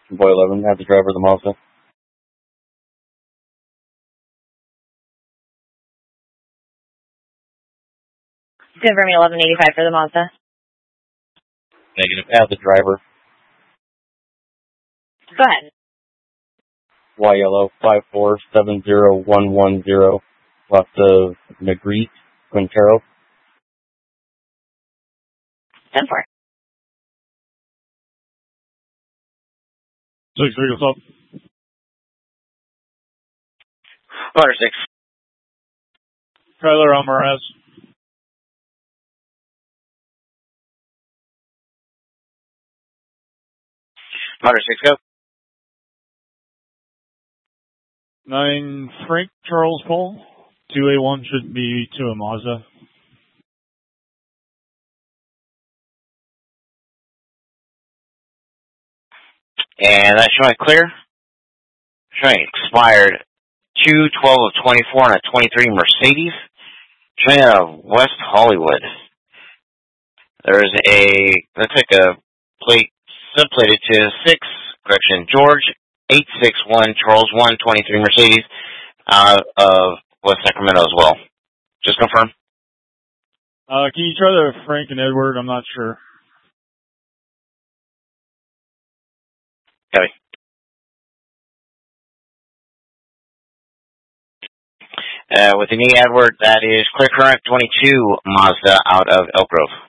Boy 11, have the driver of the Mazda. Confirm 1185 for the Mazda. Negative, have the driver. Go ahead. YLO 5470110, left of Negrete, Quintero. 10-4. 6-3, what's up? Motor 6. Tyler Almaraz. Motor 6, go. 9, Frank Charles Paul. 2A1 should be to a Mazda. And that's showing clear. Showing expired 2/12/24 on a 23 Mercedes. Showing out of West Hollywood. There's looks like a plate subplated to 6, correction, George 861 Charles 123 Mercedes out of West Sacramento as well. Just confirm. Can you try the Frank and Edward? I'm not sure. Copy. With the knee Edward, that is clear current 22 Mazda out of Elk Grove.